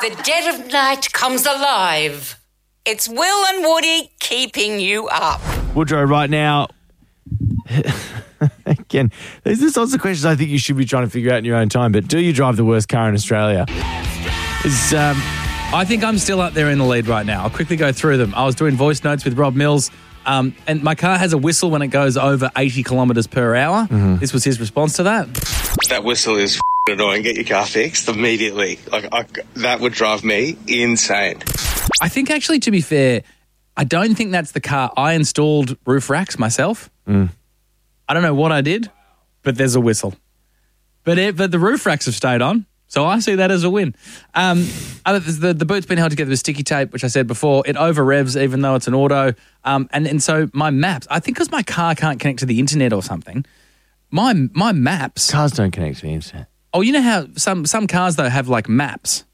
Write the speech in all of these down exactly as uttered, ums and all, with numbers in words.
The dead of night comes alive. It's Will and Woody keeping you up. Woodrow, right now, again, there's just lots of questions I think you should be trying to figure out in your own time, but do you drive the worst car in Australia? Is, um, I think I'm still up there in the lead right now. I'll quickly go through them. I was doing voice notes with Rob Mills, um, and my car has a whistle when it goes over eighty kilometres per hour. Mm-hmm. This was his response to that. That whistle is f***ing annoying. Get your car fixed immediately. Like I, that would drive me insane. I think actually, to be fair, I don't think that's the car. I installed roof racks myself. Mm. I don't know what I did, but there's a whistle. But it, but the roof racks have stayed on, so I see that as a win. Um, other, the, the boot's been held together with sticky tape, which I said before. It over revs even though it's an auto. Um, and, and so my maps, I think because my car can't connect to the internet or something, my my maps... Cars don't connect to the internet. Oh, you know how some, some cars, though, have like maps?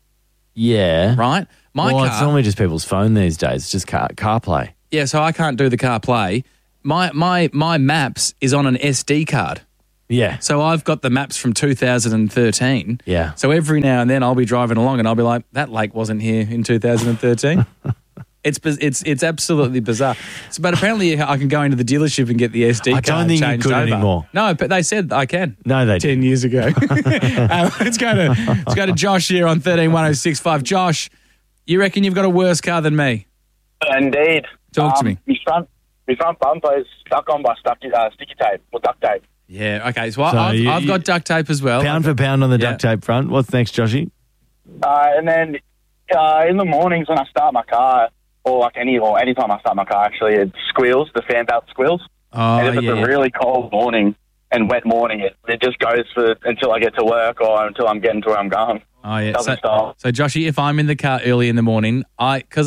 Yeah. Right? My well, car, it's normally just people's phone these days. It's just car CarPlay. Yeah, so I can't do the CarPlay. My my my maps is on an S D card. Yeah. So I've got the maps from two thousand thirteen. Yeah. So every now and then I'll be driving along and I'll be like, that lake wasn't here in two thousand thirteen. It's it's it's absolutely bizarre. So, but apparently I can go into the dealership and get the S D I card don't think you changed could over. anymore. No, but they said I can. No, they ten didn't. years ago. uh, let's go to let's go to Josh here on thirteen one oh six five. Josh, you reckon you've got a worse car than me? Indeed. Talk to um, me. My front, my front bumper is stuck on by stuck, uh, sticky tape or duct tape. Yeah. Okay. So, So I've, you- I've got duct tape as well. Pound for pound on the Yeah. duct tape front. What's next, Joshy? Uh, and then uh, in the mornings when I start my car, or like any or any time I start my car, actually, it squeals. The fan belt squeals. Oh, and if it's yeah. a really cold morning and wet morning, it, it just goes for until I get to work or until I'm getting to where I'm going. Oh yeah. Doesn't So, stop. so Joshy, if I'm in the car early in the morning, I because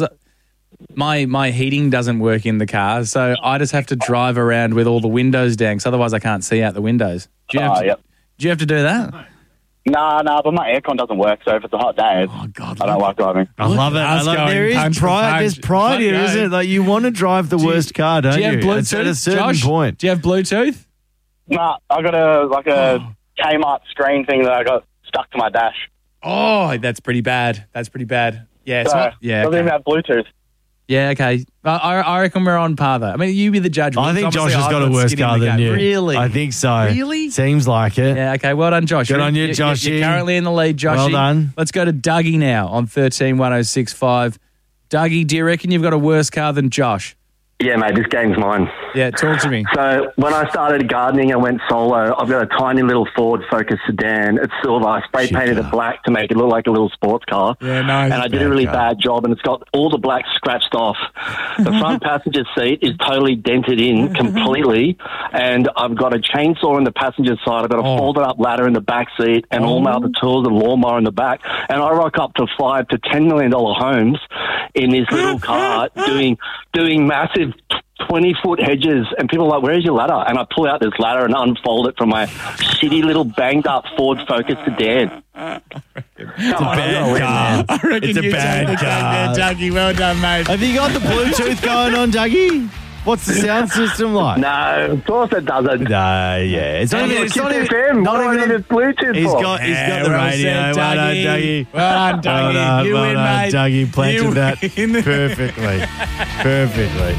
my my heating doesn't work in the car, so I just have to drive around with all the windows down, because otherwise I can't see out the windows. Do you have Oh, to, yep. do you have to do that? Nah, nah, but my aircon doesn't work, so if it's a hot day, Oh God. I don't like driving. I love it. I us love going there is punch for pride. punch. There's pride here, Punch, isn't it? Like you want to drive the Do you- worst car, don't Do you have It's Bluetooth, at a certain Josh? point. Do you have Bluetooth? Nah, I got a like a Kmart screen thing that I got stuck to my dash. Oh, that's pretty bad. That's pretty bad. Yeah. So, So, yeah. doesn't even Okay. have Bluetooth. Yeah. Okay. I, I I reckon we're on par though. I mean, you be the judge. I think Obviously, Josh has I've got a worse skin in car the than game. you. Really? I think so. Really? Seems like it. Yeah, okay. Well done, Josh. Good You're- on you, you're- Joshy. You're currently in the lead, Joshy. Well done. Let's go to Dougie now on thirteen one oh six five. Dougie, do you reckon you've got a worse car than Josh? Yeah, mate, this game's mine. Yeah, talk to me. So when I started gardening and went solo, I've got a tiny little Ford Focus sedan. It's silver. I spray Shit painted car. it black to make it look like a little sports car. Yeah, nice. And I did Bad a really car. bad job, and it's got all the black scratched off. The front passenger seat is totally dented in completely, and I've got a chainsaw in the passenger side. I've got a Oh. folded up ladder in the back seat, and all my other tools and lawnmower in the back. And I rock up to five to ten million dollar homes in this little car doing doing massive twenty foot hedges, and people are like, where's your ladder? And I pull out this ladder and unfold it from my shitty little banged up Ford Focus sedan. It's a bad car. I reckon It's a you bad take the car. cake there, Dougie. Well done, mate. Have you got the Bluetooth going on, Dougie? What's the sound system like? No, of course it doesn't. No, yeah. It's not even. It's not Kiss even. F M. Not What do I even. need a Bluetooth He's for? got. He's got Yeah, the well radio. said, Well done, Dougie. Dougie. Well done, Dougie. Well done, You well win, done, mate. Dougie planted You that win. perfectly. Perfectly.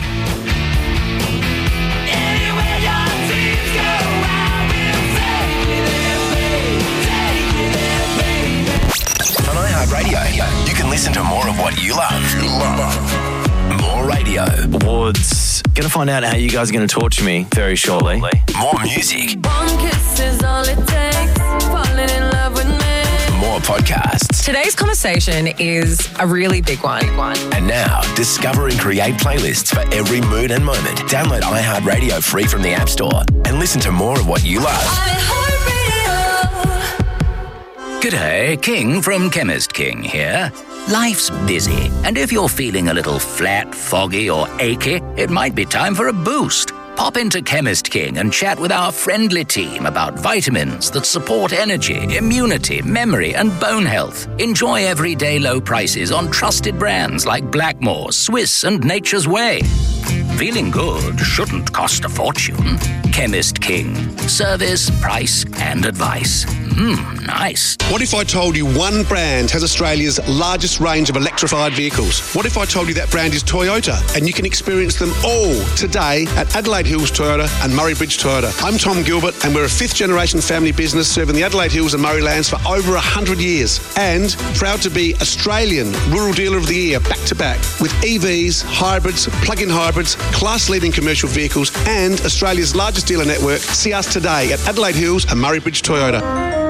On iHeartRadio, you can listen to more of what you love. You love. More radio. Awards. Going to find out how you guys are going to torture me very shortly. More music. One kiss is all it takes. Falling in love with me. More podcasts. Today's conversation is a really big one. And now, discover and create playlists for every mood and moment. Download iHeartRadio free from the App Store and listen to more of what you love. I'm in heart G'day, King from Chemist King here. Life's busy, and if you're feeling a little flat, foggy, or achy, it might be time for a boost. Pop into Chemist King and chat with our friendly team about vitamins that support energy, immunity, memory, and bone health. Enjoy everyday low prices on trusted brands like Blackmore, Swiss, and Nature's Way. Feeling good shouldn't cost a fortune. Chemist King. Service, price, and advice. Mmm, nice. What if I told you one brand has Australia's largest range of electrified vehicles? What if I told you that brand is Toyota and you can experience them all today at Adelaide Hills Toyota and Murray Bridge Toyota? I'm Tom Gilbert and we're a fifth generation family business serving the Adelaide Hills and Murray lands for over one hundred years and proud to be Australian Rural Dealer of the Year back to back with E Vs, hybrids, plug-in hybrids, class-leading commercial vehicles and Australia's largest dealer network. See us today at Adelaide Hills and Murray Bridge Toyota.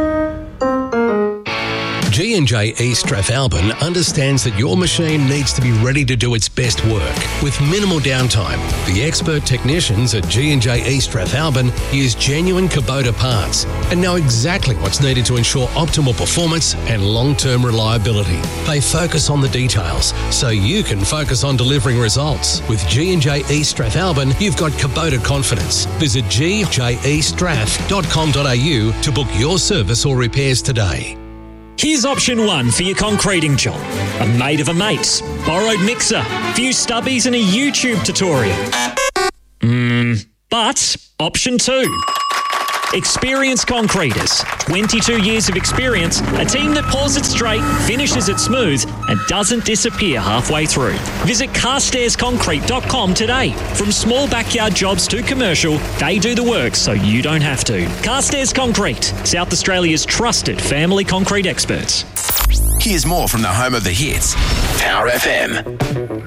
G and J East Strathalbyn understands that your machine needs to be ready to do its best work with minimal downtime. The expert technicians at G and J East Strathalbyn use genuine Kubota parts and know exactly what's needed to ensure optimal performance and long-term reliability. They focus on the details so you can focus on delivering results. With G and J East Strathalbyn, you've got Kubota confidence. Visit g j e strath dot com dot a u to book your service or repairs today. Here's option one for your concreting job. A mate of a mate, borrowed mixer, few stubbies and a YouTube tutorial. Mm, but option two. Experienced concreters, twenty-two years of experience, a team that pours it straight, finishes it smooth and doesn't disappear halfway through. Visit carstairs concrete dot com today. From small backyard jobs to commercial, they do the work so you don't have to. Carstairs Concrete, South Australia's trusted family concrete experts. Here's more from the home of the hits, Power F M.